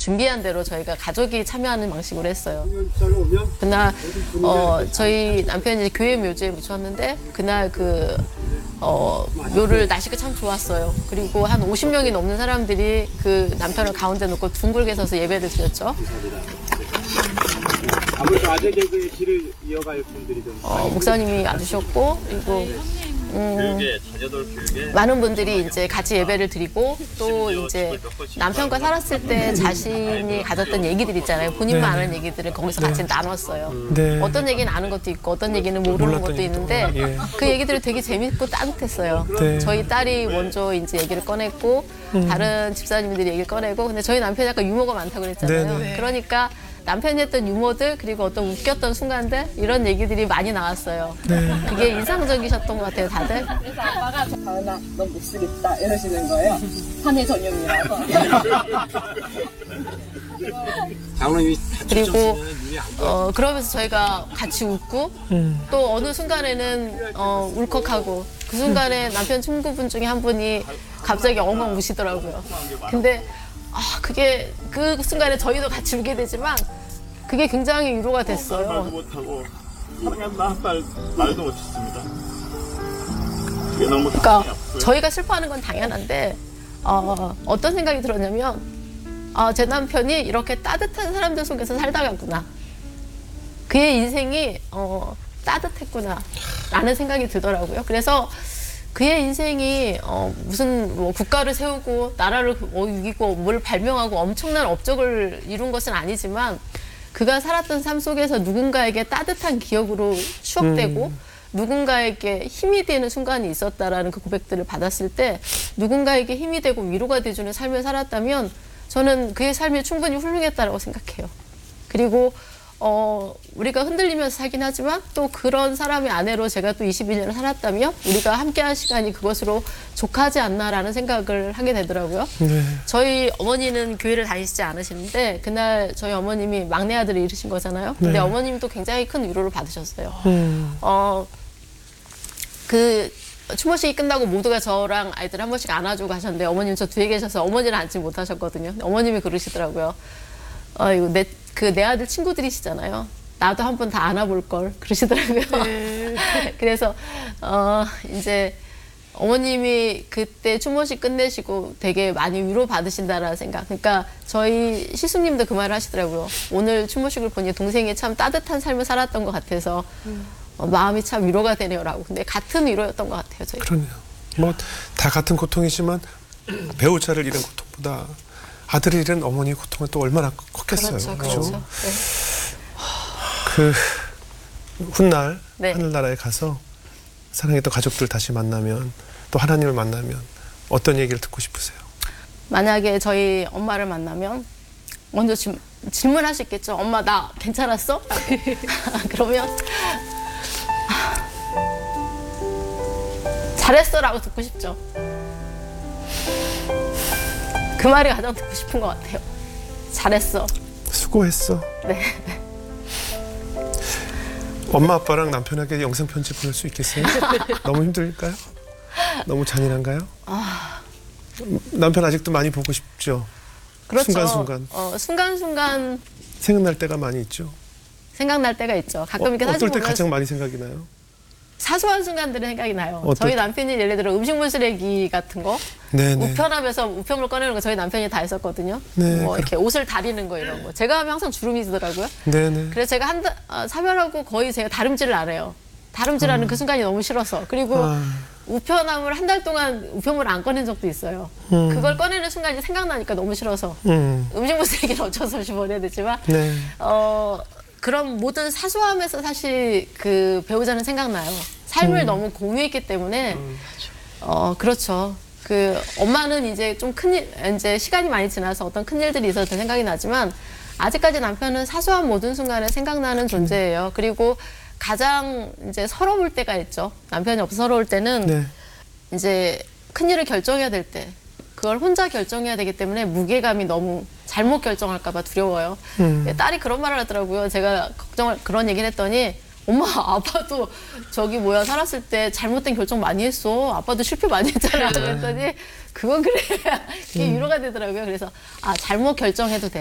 준비한 대로 저희가 가족이 참여하는 방식으로 했어요. 그날 저희 남편이 교회 묘지에 묻혔는데 그날 묘를 날씨가 참 좋았어요. 그리고 한 50명이 넘는 사람들이 그 남편을 가운데 놓고 둥글게 서서 예배를 드렸죠. 아무래도 아재 개그의 길을 이어갈 분들이 좀 목사님이 와주셨고 그리고 교육에 자녀들 교육에 많은 분들이 이제 같이 예배를 드리고 또 이제 남편과 살았을 때 자신이 가졌던 얘기들 있잖아요. 본인만 아는 얘기들을 거기서 같이 나눴어요. 네. 어떤 얘기는 아는 것도 있고 어떤 얘기는 모르는 몰랐던 것도 얘기도 있는데 있고, 예. 그 얘기들이 되게 재밌고 따뜻했어요. 네. 저희 딸이 먼저 이제 얘기를 꺼냈고 다른 집사님들이 얘기를 꺼내고 근데 저희 남편이 약간 유머가 많다고 그랬잖아요. 네, 네. 그러니까 남편이 했던 유머들 그리고 어떤 웃겼던 순간들 이런 얘기들이 많이 나왔어요. 네. 그게 인상적이셨던 것 같아요, 다들. 그래서 아빠가 다은아 너 못 쓰겠다 이러시는 거예요. 사내 전용이라서. 장로님이 그리고 그러면서 저희가 같이 웃고 또 어느 순간에는 울컥하고 그 순간에 남편 친구분 중에 한 분이 갑자기 엉엉 우시더라고요. 근데 그게 그 순간에 저희도 같이 울게 되지만 그게 굉장히 위로가 말도 됐어요. 못하고 사랑한다 한 말도 못했습니다. 그게 너무 그러니까 가슴이 아프고요. 저희가 슬퍼하는 건 당연한데 어떤 생각이 들었냐면 제 남편이 이렇게 따뜻한 사람들 속에서 살다 갔구나. 그의 인생이 따뜻했구나 라는 생각이 들더라고요. 그래서 그의 인생이 무슨 뭐 국가를 세우고 나라를 이기고 뭘 발명하고 엄청난 업적을 이룬 것은 아니지만 그가 살았던 삶 속에서 누군가에게 따뜻한 기억으로 추억되고 누군가에게 힘이 되는 순간이 있었다라는 그 고백들을 받았을 때 누군가에게 힘이 되고 위로가 돼주는 삶을 살았다면 저는 그의 삶이 충분히 훌륭했다라고 생각해요. 그리고 우리가 흔들리면서 살긴 하지만 또 그런 사람의 아내로 제가 또 22년을 살았다면 우리가 함께한 시간이 그것으로 족하지 않나라는 생각을 하게 되더라고요. 네. 저희 어머니는 교회를 다니시지 않으시는데 그날 저희 어머님이 막내 아들을 잃으신 거잖아요. 근데 네. 어머님도 굉장히 큰 위로를 받으셨어요. 그 추모식이 끝나고 모두가 저랑 아이들 한 번씩 안아주고 가셨는데 어머님 저 뒤에 계셔서 어머니를 안지 못하셨거든요. 어머님이 그러시더라고요. 이거 내 아들 친구들이시잖아요. 나도 한 번 다 안아볼 걸 그러시더라고요. 네. 그래서 이제 어머님이 그때 추모식 끝내시고 되게 많이 위로 받으신다라는 생각. 그러니까 저희 시숙님도 그 말을 하시더라고요. 오늘 추모식을 보니 동생이 참 따뜻한 삶을 살았던 것 같아서 마음이 참 위로가 되네요라고. 근데 같은 위로였던 것 같아요. 저희. 그러네요. 뭐 다 같은 고통이지만 배우자를 잃은 고통보다 아들을 잃은 어머니의 고통은 또 얼마나 컸겠어요. 그렇죠, 그죠? 그렇죠. 네. 그 훗날 네. 하늘나라에 가서 사랑했던 가족들 다시 만나면 또 하나님을 만나면 어떤 얘기를 듣고 싶으세요? 만약에 저희 엄마를 만나면 먼저 질문하시겠죠. 엄마 나 괜찮았어? 그러면 잘했어라고 듣고 싶죠. 그 말이 가장 듣고 싶은 것 같아요. 잘했어. 수고했어. 네. 엄마 아빠랑 남편에게 영상 편지 보낼 수 있겠어요? 너무 힘들까요? 너무 잔인한가요? 남편 아직도 많이 보고 싶죠? 그렇죠. 순간순간. 순간순간 생각날 때가 많이 있죠? 생각날 때가 있죠. 가끔 이렇게 사진 어떨 때 보면 가장 많이 생각이 나요? 사소한 순간들은 생각이 나요. 어떨 저희 때? 남편이 예를 들어 음식물 쓰레기 같은 거 네네. 우편함에서 우편물 꺼내는 거 저희 남편이 다 했었거든요. 네, 뭐 이렇게 옷을 다리는 거 이런 거. 제가 하면 항상 주름이 지더라고요. 네네. 그래서 제가 사별하고 거의 제가 다름질을 안 해요. 다름질하는 그 순간이 너무 싫어서. 그리고 우편함을 한 달 동안 우편물을 안 꺼낸 적도 있어요. 그걸 꺼내는 순간이 생각나니까 너무 싫어서. 음식물 쓰레기는 어쩔 수 없이 버려야 되지만 네. 그런 모든 사소함에서 사실 그 배우자는 생각나요. 삶을 너무 공유했기 때문에 그렇죠. 그 엄마는 이제 좀 이제 시간이 많이 지나서 어떤 큰 일들이 있어서 생각이 나지만 아직까지 남편은 사소한 모든 순간에 생각나는 존재예요. 그리고 가장 이제 서러울 때가 있죠. 남편이 없어 서러울 때는 네. 이제 큰 일을 결정해야 될 때 그걸 혼자 결정해야 되기 때문에 무게감이 너무 잘못 결정할까 봐 두려워요. 딸이 그런 말을 하더라고요. 제가 그런 얘기를 했더니 엄마 아빠도 살았을 때 잘못된 결정 많이 했어. 아빠도 실패 많이 했잖아. 그랬더니 그건 그래. 그게 위로가 되더라고요. 그래서 잘못 결정해도 돼.